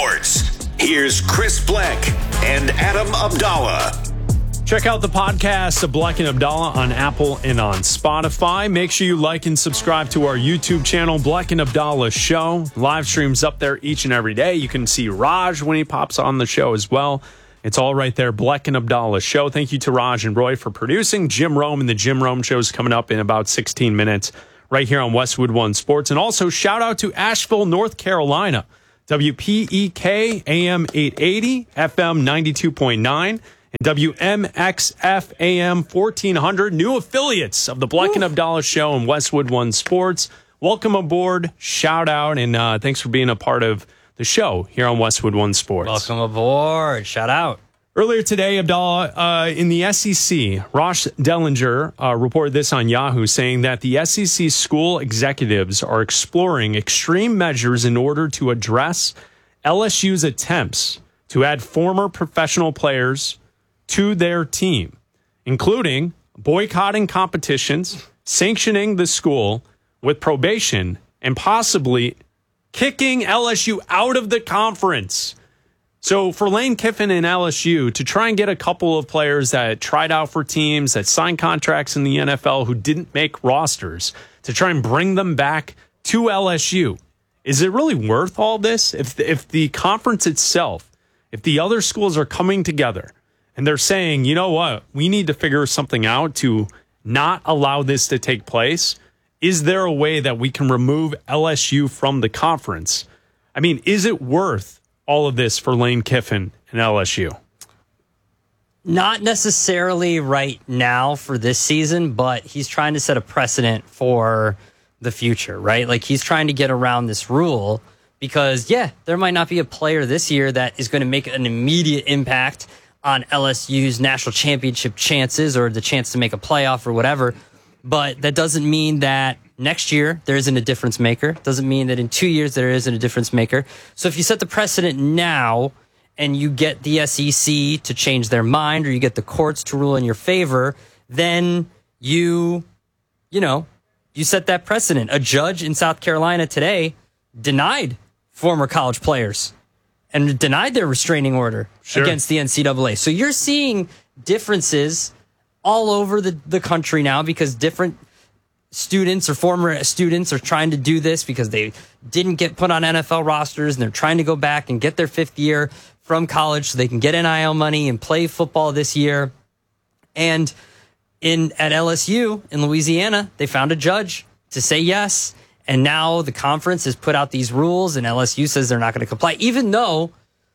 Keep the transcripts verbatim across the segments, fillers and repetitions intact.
Sports. Here's Chris Bleck and Adam Abdallah. Check out the podcast of Bleck and Abdallah on Apple and on Spotify. Make sure you like and subscribe to our YouTube channel, Bleck and Abdallah Show. Live streams up there each and every day. You can see Raj when he pops on the show as well. It's all right there, Bleck and Abdallah Show. Thank you to Raj and Roy for producing. Jim Rome and the Jim Rome Show is coming up in about sixteen minutes right here on Westwood One Sports. And also shout out to Asheville, North Carolina. W P E K A M eight eighty, F M ninety-two point nine. And W M X F A M fourteen hundred, new affiliates of the Bleck and Abdallah Show and Westwood One Sports. Welcome aboard, shout out, and uh, thanks for being a part of the show here on Westwood One Sports. Welcome aboard, shout out. Earlier today, Abdallah, uh, in the S E C, Ross Dellinger uh, reported this on Yahoo, saying that the S E C school executives are exploring extreme measures in order to address L S U's attempts to add former professional players to their team, including boycotting competitions, sanctioning the school with probation, and possibly kicking L S U out of the conference. So for Lane Kiffin and L S U to try and get a couple of players that tried out for teams, that signed contracts in the N F L who didn't make rosters, to try and bring them back to L S U, is it really worth all this? If the, if the conference itself, if the other schools are coming together, and they're saying, you know what, we need to figure something out to not allow this to take place. Is there a way that we can remove L S U from the conference? I mean, is it worth all of this for Lane Kiffin and L S U? Not necessarily right now for this season, but he's trying to set a precedent for the future, right? Like he's trying to get around this rule because, yeah, there might not be a player this year that is going to make an immediate impact on L S U's national championship chances or the chance to make a playoff or whatever. But that doesn't mean that next year there isn't a difference maker. Doesn't mean that in two years there isn't a difference maker. So if you set the precedent now and you get the S E C to change their mind or you get the courts to rule in your favor, then you, you know, you set that precedent. A judge in South Carolina today denied former college players and denied their restraining order sure. against the N C double A. So you're seeing differences all over the, the country now because different students or former students are trying to do this because they didn't get put on N F L rosters and they're trying to go back and get their fifth year from college so they can get N I L money and play football this year. And in at L S U in Louisiana, they found a judge to say yes. And now the conference has put out these rules and L S U says they're not going to comply, even though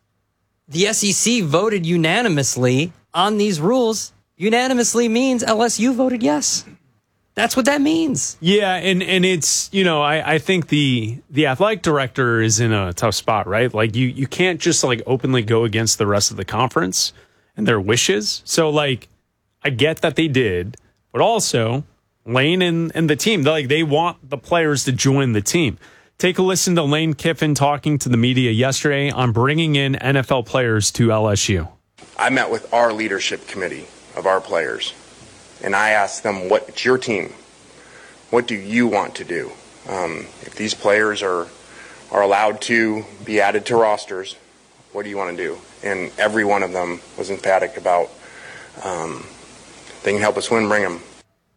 the S E C voted unanimously on these rules. Unanimously means L S U voted yes. That's what that means. Yeah, and, and it's, you know, I, I think the the athletic director is in a tough spot, right? Like, you, you can't just, like, openly go against the rest of the conference and their wishes. So, like, I get that they did, but also Lane and, and the team, like, they want the players to join the team. Take a listen to Lane Kiffin talking to the media yesterday on bringing in N F L players to L S U. I met with our leadership committee of our players, and I asked them, what's your team? What do you want to do? Um, if these players are are allowed to be added to rosters, what do you want to do? And every one of them was emphatic about um, they can help us win, bring them.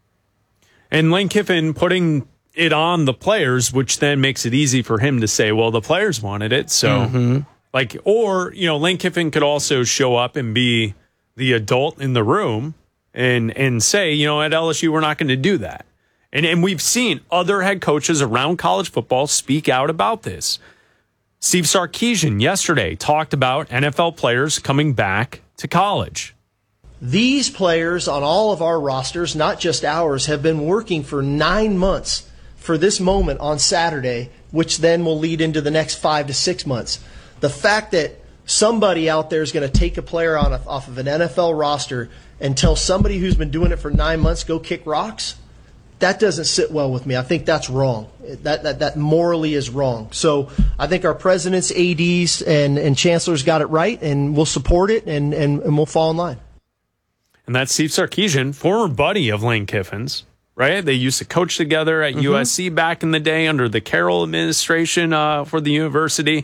And Lane Kiffin putting it on the players, which then makes it easy for him to say, well, the players wanted it. So, mm-hmm. like, or, you know, Lane Kiffin could also show up and be the adult in the room and and say, you know, at L S U, we're not going to do that. And and we've seen other head coaches around college football speak out about this. Steve Sarkisian yesterday talked about N F L players coming back to college. These players on all of our rosters, not just ours, have been working for nine months for this moment on Saturday, which then will lead into the next five to six months. The fact that somebody out there is going to take a player on a, off of an N F L roster and tell somebody who's been doing it for nine months, go kick rocks, that doesn't sit well with me. I think that's wrong. That that, that morally is wrong. So I think our presidents, A Ds, and, and chancellors got it right, and we'll support it, and, and, and we'll fall in line. And that's Steve Sarkisian, former buddy of Lane Kiffin's, right? They used to coach together at mm-hmm. U S C back in the day under the Carroll administration uh, for the university.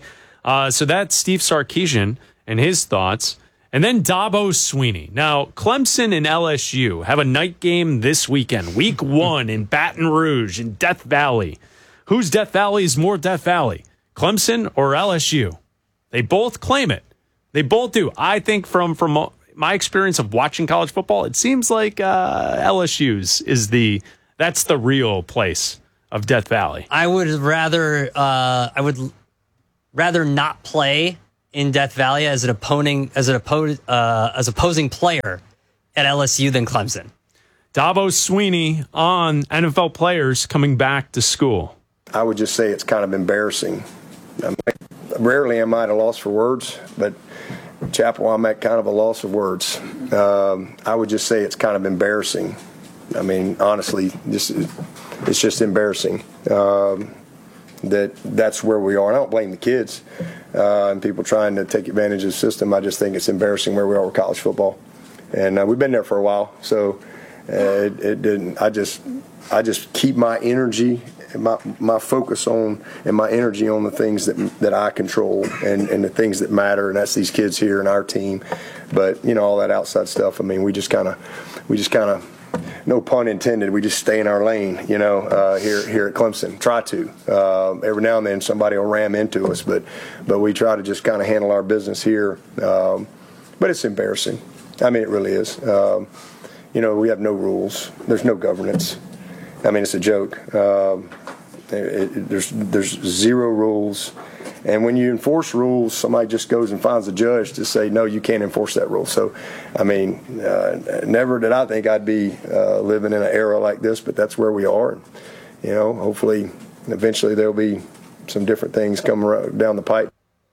Uh, so that's Steve Sarkisian and his thoughts. And then Dabo Swinney. Now, Clemson and L S U have a night game this weekend, week one in Baton Rouge in Death Valley. Whose Death Valley is more Death Valley, Clemson or L S U? They both claim it. They both do. I think from, from my experience of watching college football, it seems like uh, L S U's is the, that's the real place of Death Valley. I would rather, uh, I would rather not play in Death Valley as an opposing as an oppo- uh, as opposing player at L S U than Clemson. Dabo Swinney on N F L players coming back to school. I would just say it's kind of embarrassing. I mean, rarely am I at a loss for words, but Chapel, I'm at kind of a loss of words. Um, I would just say it's kind of embarrassing. I mean, honestly, just it's just embarrassing. Um, that that's where we are. And I don't blame the kids uh, and people trying to take advantage of the system. I just think it's embarrassing where we are with college football, and uh, we've been there for a while. So uh, it, it didn't. I just I just keep my energy, and my my focus on and my energy on the things that that I control and, and the things that matter, and that's these kids here and our team. But you know, all that outside stuff. I mean, we just kind of we just kind of. No pun intended. We just stay in our lane, you know, uh, here here at Clemson. Try to. Uh, every now and then somebody will ram into us, but but we try to just kind of handle our business here. Um, but it's embarrassing. I mean, it really is. Um, you know, we have no rules. There's no governance. I mean, it's a joke. Um, it, it, there's there's zero rules. And when you enforce rules, somebody just goes and finds a judge to say, no, you can't enforce that rule. So, I mean, uh, never did I think I'd be uh, living in an era like this, but that's where we are. And, you know, hopefully, eventually there'll be some different things coming down the pipe.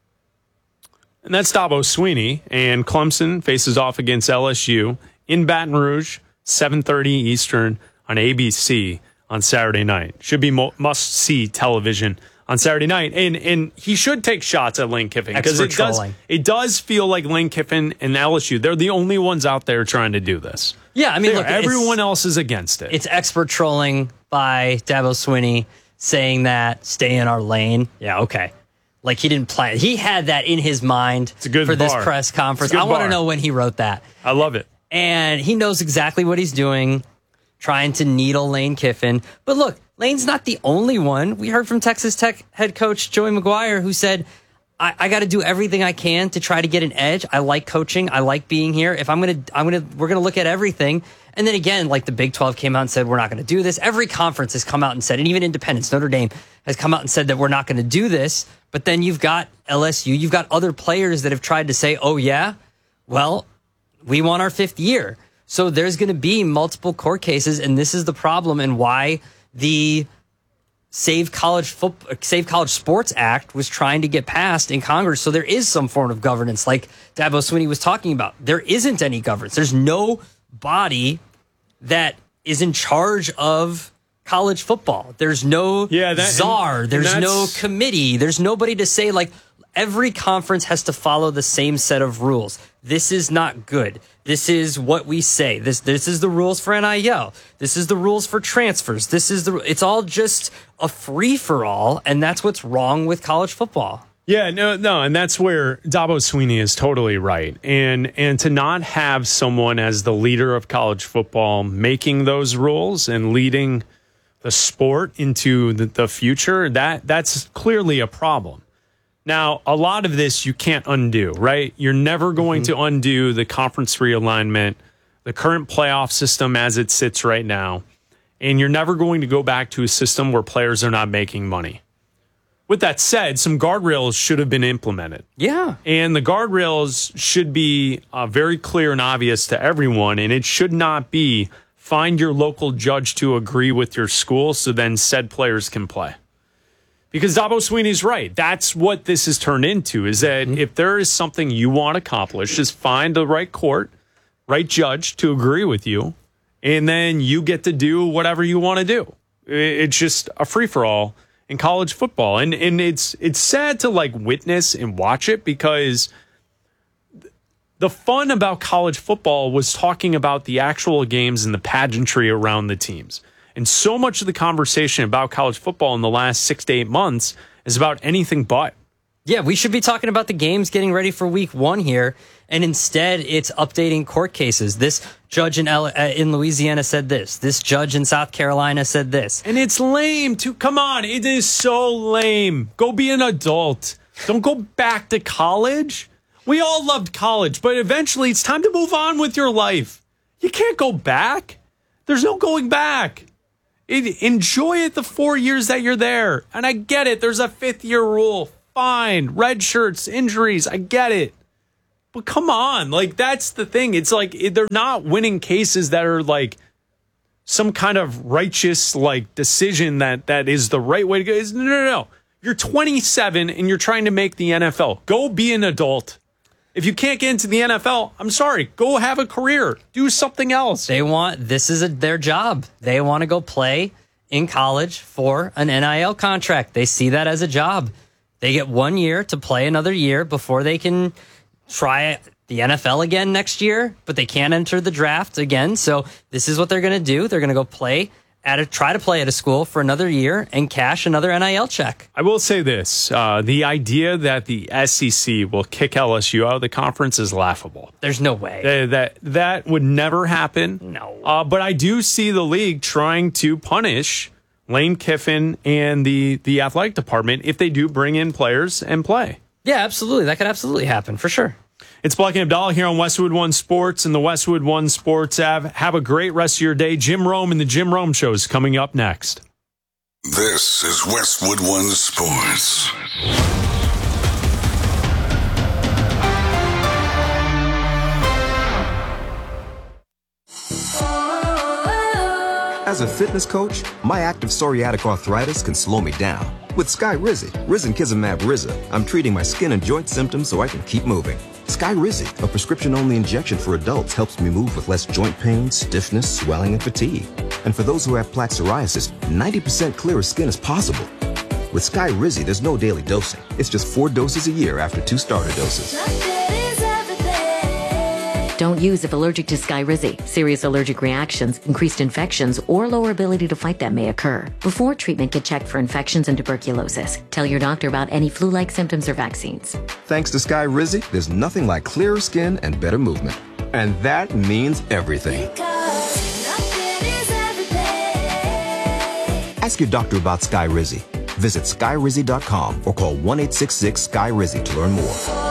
And that's Dabo Swinney. And Clemson faces off against L S U in Baton Rouge, seven thirty Eastern on A B C on Saturday night. Should be mo- must-see television on Saturday night, and and he should take shots at Lane Kiffin because it does it does feel like Lane Kiffin and L S U, they're the only ones out there trying to do this. Yeah, I mean, look, everyone else is against it. It's expert trolling by Dabo Swinney saying that stay in our lane. Yeah, okay. Like he didn't plan. He had that in his mind it's a good for bar. this press conference. I want to know when he wrote that. I love it. And he knows exactly what he's doing, trying to needle Lane Kiffin. But look, Lane's not the only one. We heard from Texas Tech head coach Joey McGuire, who said, I, I got to do everything I can to try to get an edge. I like coaching. I like being here. If I'm going to, I'm going to, we're going to look at everything. And then again, like the Big twelve came out and said, we're not going to do this. Every conference has come out and said, and even Independence, Notre Dame has come out and said that we're not going to do this. But then you've got L S U, you've got other players that have tried to say, oh yeah, well, we want our fifth year. So there's going to be multiple court cases, and this is the problem and why the Save College Football, Save College Sports Act was trying to get passed in Congress. So there is some form of governance, like Dabo Swinney was talking about. There isn't any governance. There's no body that is in charge of college football. There's no yeah, that, czar. and, There's and no committee. There's nobody to say, like, every conference has to follow the same set of rules. This is not good. This is what we say. This this is the rules for N I L. This is the rules for transfers. This is the. It's all just a free for all, and that's what's wrong with college football. Yeah, no, no, and that's where Dabo Swinney is totally right. And and to not have someone as the leader of college football making those rules and leading the sport into the, the future, that that's clearly a problem. Now, a lot of this you can't undo, right? You're never going mm-hmm. to undo the conference realignment, the current playoff system as it sits right now, and you're never going to go back to a system where players are not making money. With that said, some guardrails should have been implemented. Yeah. And the guardrails should be uh, very clear and obvious to everyone, and it should not be find your local judge to agree with your school so then said players can play. Because Dabo Swinney's right. That's what this has turned into, is that mm-hmm. if there is something you want accomplished, just find the right court, right judge to agree with you, and then you get to do whatever you want to do. It's just a free-for-all in college football. And and it's it's sad to like witness and watch it, because the fun about college football was talking about the actual games and the pageantry around the teams. And so much of the conversation about college football in the last six to eight months is about anything but. Yeah, we should be talking about the games getting ready for week one here. And instead, it's updating court cases. This judge in L- uh, in Louisiana said this. This judge in South Carolina said this. And it's lame, too. Come on. It is so lame. Go be an adult. Don't go back to college. We all loved college, but eventually it's time to move on with your life. You can't go back. There's no going back. It, enjoy it the four years that you're there. And I get it. There's a fifth year rule. Fine. Red shirts, injuries. I get it. But come on. Like, that's the thing. It's like they're not winning cases that are like some kind of righteous like decision that that is the right way to go. No, no, no. You're twenty-seven and you're trying to make the N F L. Go be an adult. If you can't get into the N F L, I'm sorry. Go have a career. Do something else. They want, this is a, their job. They want to go play in college for an N I L contract. They see that as a job. They get one year to play another year before they can try the N F L again next year, but they can't enter the draft again. So this is what they're going to do. They're going to go play at a, try to play at a school for another year and cash another N I L check. I will say this. Uh, the idea that the S E C will kick L S U out of the conference is laughable. There's no way. Uh, that that would never happen. No. Uh, but I do see the league trying to punish Lane Kiffin and the, the athletic department if they do bring in players and play. Yeah, absolutely. That could absolutely happen for sure. It's Black and Abdallah here on Westwood One Sports and the Westwood One Sports app. Have a great rest of your day. Jim Rome and the Jim Rome Show is coming up next. This is Westwood One Sports. As a fitness coach, my active psoriatic arthritis can slow me down. With Skyrizi, Risankizumab Riza, I'm treating my skin and joint symptoms so I can keep moving. Skyrizi, a prescription-only injection for adults, helps me move with less joint pain, stiffness, swelling, and fatigue. And for those who have plaque psoriasis, ninety percent clearer skin is possible. With Skyrizi, there's no daily dosing. It's just four doses a year after two starter doses. Don't use if allergic to Skyrizi. Serious allergic reactions, increased infections, or lower ability to fight them may occur. Before treatment, get checked for infections and tuberculosis. Tell your doctor about any flu-like symptoms or vaccines. Thanks to Skyrizi, there's nothing like clearer skin and better movement. And that means everything. Ask your doctor about Skyrizi. Visit Skyrizi dot com or call one eight six six Sky Rizi to learn more.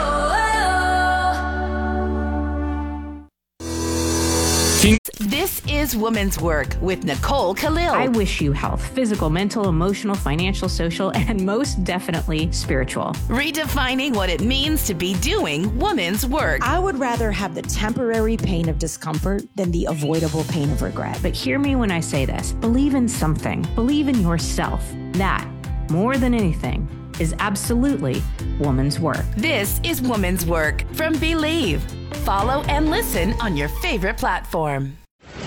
This is Women's Work with Nicole Khalil. I wish you health, physical, mental, emotional, financial, social, and most definitely spiritual. Redefining what it means to be doing women's work. I would rather have the temporary pain of discomfort than the avoidable pain of regret. But hear me when I say this. Believe in something. Believe in yourself. That, more than anything, is absolutely woman's work. This is Women's Work from Believe. Follow and listen on your favorite platform.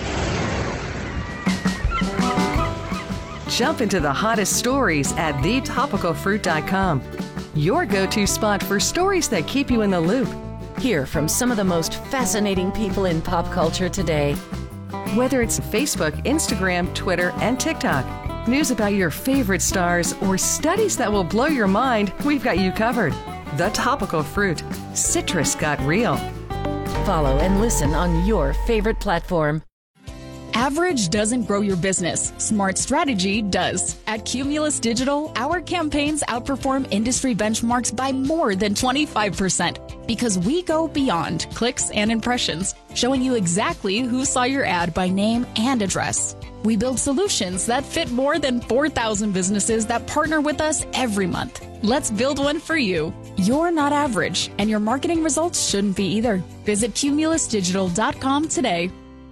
Jump into the hottest stories at the topical fruit dot com. Your go-to spot for stories that keep you in the loop. Hear from some of the most fascinating people in pop culture today. Whether it's Facebook, Instagram, Twitter, and TikTok, news about your favorite stars, or studies that will blow your mind, we've got you covered. The Topical Fruit. Citrus got real. Follow and listen on your favorite platform. Average doesn't grow your business. Smart strategy does. At Cumulus Digital, our campaigns outperform industry benchmarks by more than twenty-five percent because we go beyond clicks and impressions, showing you exactly who saw your ad by name and address. We build solutions that fit more than four thousand businesses that partner with us every month. Let's build one for you. You're not average, and your marketing results shouldn't be either. Visit cumulus digital dot com today.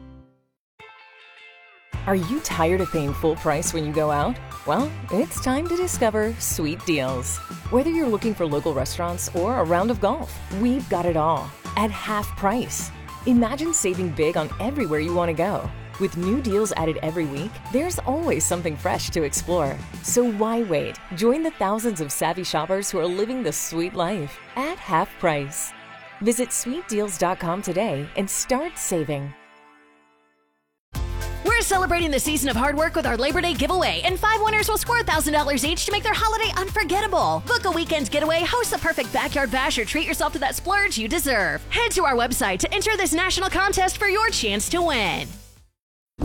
Are you tired of paying full price when you go out? Well, it's time to discover Sweet Deals. Whether you're looking for local restaurants or a round of golf, we've got it all at half price. Imagine saving big on everywhere you want to go. With new deals added every week, there's always something fresh to explore. So why wait? Join the thousands of savvy shoppers who are living the sweet life at half price. Visit sweet deals dot com today and start saving. We're celebrating the season of hard work with our Labor Day giveaway, and five winners will score one thousand dollars each to make their holiday unforgettable. Book a weekend getaway, host the perfect backyard bash, or treat yourself to that splurge you deserve. Head to our website to enter this national contest for your chance to win.